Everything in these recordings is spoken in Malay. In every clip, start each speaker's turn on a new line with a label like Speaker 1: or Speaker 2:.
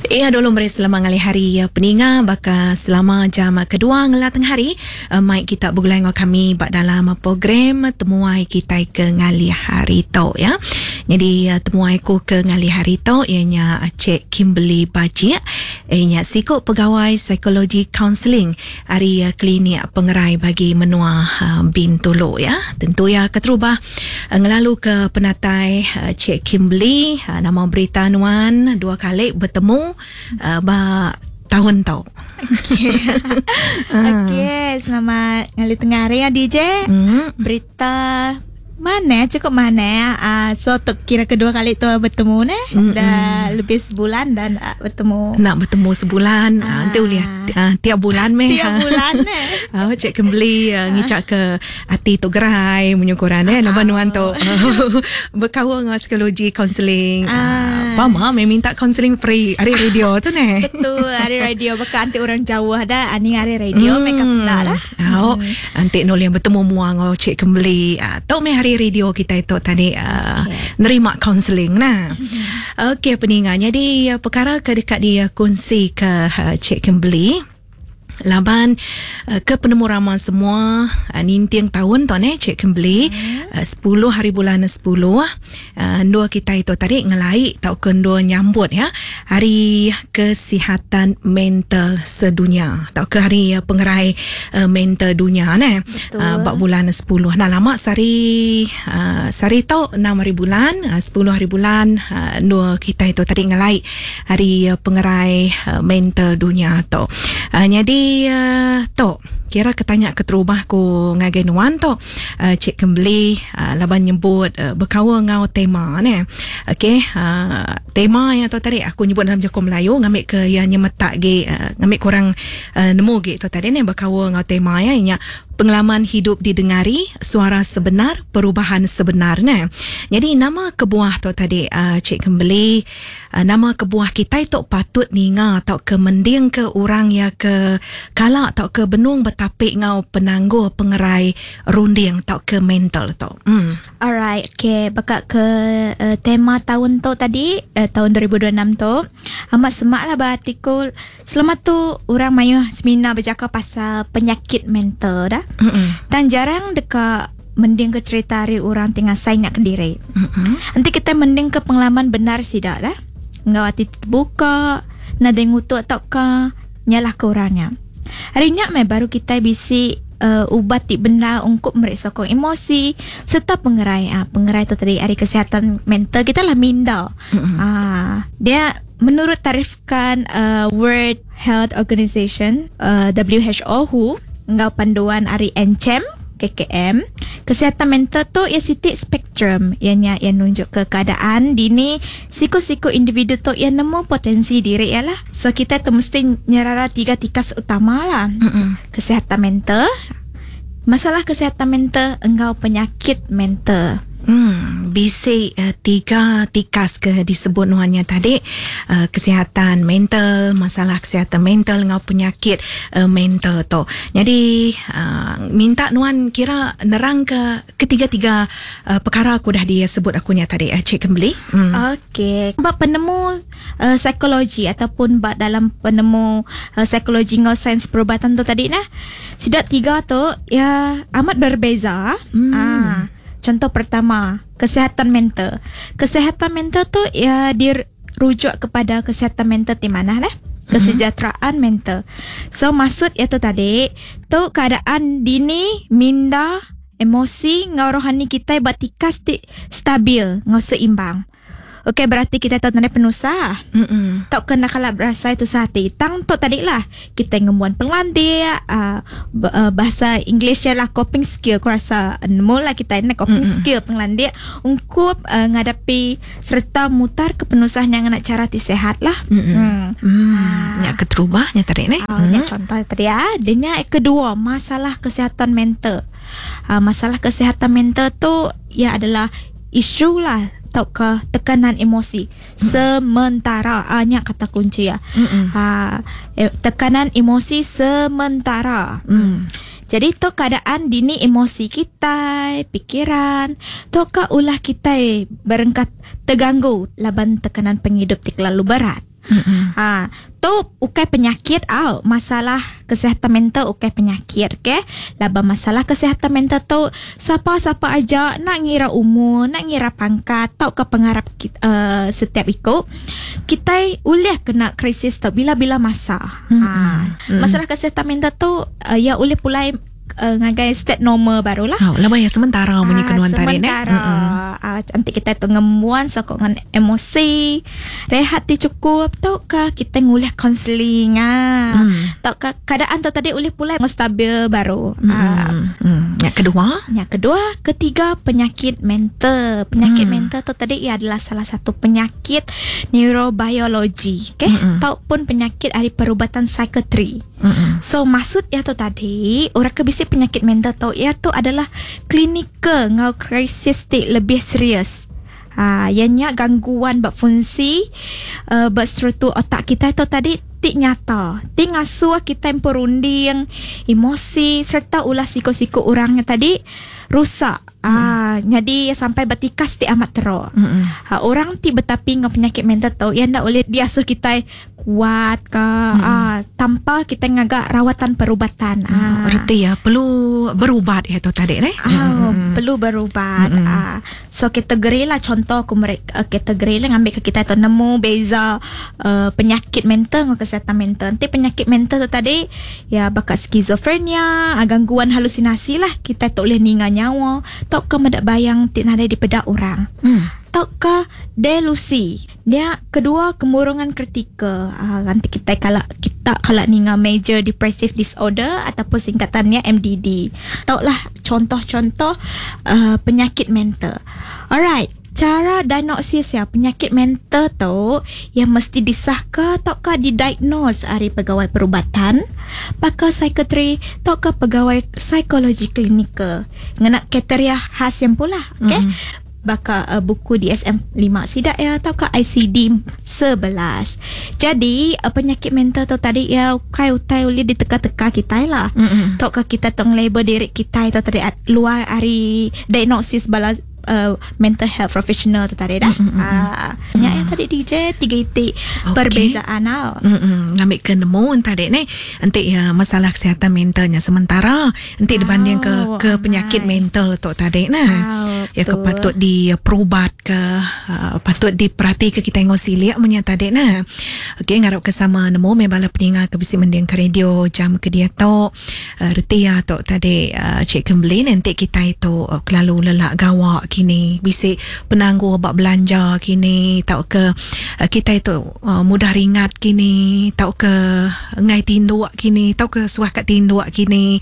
Speaker 1: Dulu meri selama ngali hari peninga baka selama jam kedua ngala tengah hari mai kita bergulai dengan kami bak dalam program temuai kita ke ngali hari tau ya. Jadi temuai ku ke ngali hari tau ianya Cik Kimberly Bajik ianya psikok pegawai psikologi counselling hari klinik pengerai bagi menua Bintulu ya. Tentu ya keterubah ngelalu ke penatai Cik Kimberly nama berita nuan dua kali bertemu tahun tau.
Speaker 2: Okey, selamat ngali tengah hari ya DJ. Berita mana cukup mana so kira kedua kali tu bertemu dah lebih sebulan dan bertemu.
Speaker 1: Nak bertemu sebulan nanti lihat tiap bulan
Speaker 2: tiap bulan
Speaker 1: Cik Kimberly ngicak ke hati tu gerai menyukuran labanuan tu berkawan dengan psikologi counselling. Pama minta counselling free hari radio tu
Speaker 2: betul hari radio baka anti orang Jawa dah ani hari radio mereka pula lah.
Speaker 1: Anti nol yang bertemu muang Cik Kimberly tau me hari radio kita itu tadi nerima counselling nah. Okey peningan jadi perkara ke dekat dia kongsi ke Cik Kimberly laban ke penemu ramai semua nintiang tahun tu Cik Kimberly 10 hari bulan 10 dua kita itu tadi ngelai tau kendua nyambut ya hari kesihatan mental sedunia tau ke hari pengerai mental dunia bak bulan 10 nah lama sari tau 6 hari bulan 10 hari bulan dua kita itu tadi ngelai hari pengerai mental dunia tu jadi tok kira ketanya keterubah ku ngagenuan tok Cik Kimberly laban nyebut berkawa ngau tema okey tema yang tu tadi aku nyebut dalam Jakun Melayu ngambil ke yang nyemetak ge ngambil kurang nemu ge tu tadi berkawa ngau tema ianya pengalaman hidup didengari, suara sebenar, perubahan sebenar. Jadi nama kebuah tu tadi Cik Kimberly, nama kebuah kita itu patut ninga atau ke mending ke orang ya ke kalak atau ke benung betapik ngau penangguh pengerai runding atau ke mental tu.
Speaker 2: Alright, okay. Baka ke tema tahun tu tadi, tahun 2026 tu, amat semak lah berartikul. Selama tu orang mayu seminar bercakap pasal penyakit mental dah. Dan jarang dekat mending ke cerita hari orang tengah say nak ke diri. Nanti kita mending ke pengalaman benar sidak lah. Ngau hati terbuka, nada ngutuk atau ke nyalah ke orangnya. Hari ni baru kita bisi ubati benda untuk meresokong emosi serta pengerai. Pengerai tu tadi hari kesihatan mental kita lah minda. Dia menurut tarifkan World Health Organization WHO ngau panduan hari NCM KKM kesihatan mental tu ia sitik spektrum yang nunjuk ke keadaan dini siko-siko individu tu yang nemu potensi diri ialah so kita tu mesti nyerara 3 tikas utama lah. Kesihatan mental, masalah kesihatan mental, engkau penyakit mental.
Speaker 1: Bisi 3 tikas ke disebut nuannya tadi kesihatan mental, masalah kesihatan mental ngau penyakit mental tu. Jadi minta nuan kira nerang ke ketiga-tiga perkara aku dah dia sebut akunya tadi Cik Kimberly.
Speaker 2: Okey. Bab penemu psikologi ataupun bab dalam penemu psikologi ngau sains perubatan tu tadi sidak 3 tu ya amat berbeza. Contoh pertama, kesihatan mental. Kesihatan mental tu ya dirujuk kepada kesihatan mental di mana kesejahteraan mental. So maksud itu tadi tu keadaan dini minda emosi ngau rohani kita batikas stabil ngau seimbang. Okey, berarti kita tahu tanda penusah. Tak kena kalap berasa itu sehati. Tang tu tadi lah. Kita ngemuan pengelandia. Bahasa English lah coping skill. Aku rasa mula kita ini coping skill pengelandia. Untuk ngadapi serta mutar ke penusah yang nak cara sehat lah.
Speaker 1: Yang keterubahnya tadi ni.
Speaker 2: Contoh tadi Dan yang kedua, masalah kesihatan mental. Masalah kesihatan mental tu ya adalah isu lah. Atau ke tekanan emosi sementara nyak kata kunci ya. Tekanan emosi sementara. Jadi tu keadaan dini emosi kita, pikiran, tu ke ulah kita berengkat terganggu laban tekanan penghidup terlalu berat. Tu ukai penyakit masalah kesihatan mental ukai penyakit, okay? Laba masalah kesihatan mental tu siapa-siapa aja nak ngira umur, nak ngira pangkat, tau ke pengarap setiap ikut kita boleh kena krisis tu bila-bila masa. Masalah kesihatan mental tu ya boleh pulai ngagai state normal barulah.
Speaker 1: Laba yang sementara punya kenuan tarik ni.
Speaker 2: Nanti kita tu ngemuan sokongan emosi, rehat ti cukup, tau ke kita ngulih counselling tau ke keadaan tu tadi boleh pulai stabil baru. Yang kedua, ketiga penyakit mental. Penyakit mental tu tadi ia adalah salah satu penyakit neurobiologi, okay? Ataupun penyakit dari perubatan psikiatri. So maksud ia tu tadi orang kebisi penyakit mental tu ia tu adalah klinikal ngau krisis lebih serius. Ianya gangguan berfungsi berstruktur otak kita itu tadi tik nyata. Tik ngasuh kita yang perunding emosi serta ulah siko-siko orangnya tadi rusak. Jadi sampai bertikas ti amat teruk. Orang ti betapi ngau penyakit mental tu yang tak boleh diasuh kita kuat ke tanpa kita ngagak rawatan perubatan.
Speaker 1: Berarti ya perlu berubat itu tadi ni.
Speaker 2: Perlu berubat. So kategori lah contoh kategori lah ngambil ke kita tu nemu beza penyakit mental dengan kesihatan mental. Nanti penyakit mental tu tadi ya bakal skizofrenia, gangguan halusinasi lah, kita tak boleh ningan nyawa, tak ke mendak bayang tik ada di pedak orang. Tak ke delusi. Dia kedua kemurungan kritikal. Nanti kita kalau ningan major depressive disorder ataupun singkatannya MDD. Taklah contoh-contoh penyakit mental. Alright. Cara diagnosis ya penyakit mental tu yang mesti disahkan atau ke didiagnose dari pegawai perubatan, pakar psikiatri atau ke pegawai psikologi klinikal. Ngena kriteria khas yang pula, okay? Baka buku DSM-5 sidak ya atau ke ICD 11. Jadi penyakit mental tu tadi ya utai boleh diteka-teka kita lah. Tok ke kita tong label diri kita itu tadi luar dari diagnosis bala mental health professional tu tadi dah. Yang tadi DJ 3 titik perbezaan
Speaker 1: ngambil ke nemu tadi ni nanti ya masalah kesihatan mentalnya sementara nanti dibanding ke penyakit mental tu tadi nah. Ya ke patut diperubat ke patut diperhati ke kita tengok silik punya tadi nah. Okey ngarap ke sama nemu membala peningat ke bisi mendiang ke radio jam ke dia tu reti ya tu tadi cik kembali nanti kita itu kelalu lelak gawak kini bisik penangguh bak belanja kini tau ke kita itu mudah ringat kini tau ke ngai tinduk kini tau ke suah kat tinduk kini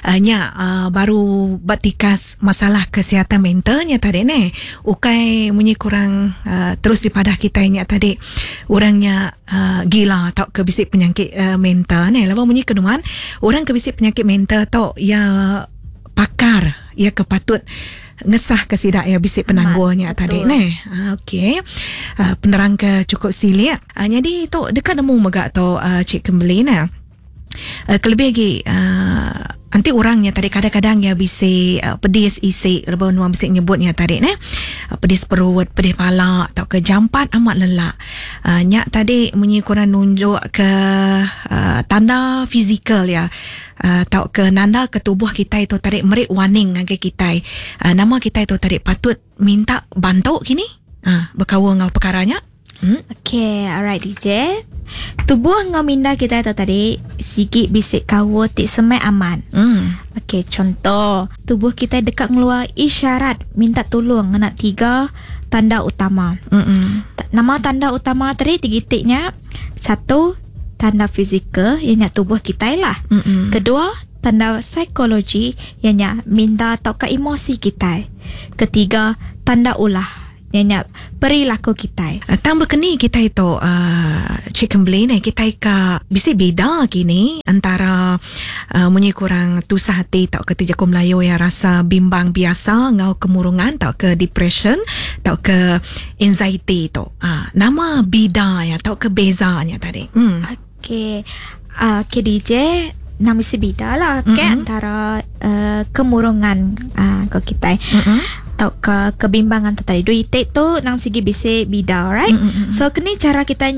Speaker 1: baru batikas masalah kesihatan mentalnya tadi ni ukai munyi kurang terus dipadah kita nya tadi orangnya gila tau ke bisik penyakit mental ni lawan munyi keduman orang ke bisik penyakit mental tau ya pakar ya kepatut ngesah ke sidak ya bisik penangguhnya tadi ni. Okey. Penerang ke cukup silik. Jadi tu dekat nemu megak tu cik kembali nah. Kelebih lagi nanti orangnya tadi kadang-kadang ya bisik pedis isi rebon nuang bisik nyebutnya tadi ni. Pedis perut, pedis pala atau ke jampat amat lelak. Nyak tadi munyi korang nunjuk ke tanda fizikal ya. Tau ke nanda ke tubuh kita itu tarik merik warning ngage kita. Nama kita itu tarik patut minta bantu kini. Berkawal ngau perkaranya.
Speaker 2: Okay, alright DJ. Tubuh ngau minda kita itu tadi sikit bisik kawa tik semai aman. Okay, contoh tubuh kita dekat ngeluar isyarat minta tolong ngena 3 tanda utama. Nama tanda utama tadi 3 titiknya. 1 tanda fizikal ianya tubuh kita lah. Kedua tanda psikologi ianya minda atau ke emosi kita. Ketiga tanda ulah ianya perilaku kita.
Speaker 1: Tambah kini kita itu cik kembali ni kita ka bisa beda kini antara munyi kurang tusah hati tau ke tijaku Melayu yang rasa bimbang biasa ngau kemurungan tau ke depression tau ke anxiety tu. Nama beda ya tau ke bezanya tadi.
Speaker 2: Okay, DJ nama si beda lah antara kemurungan kalau kita atau kebimbangan tu tadi. Dua itik tu nang segi bisa beda, right? So kini cara kita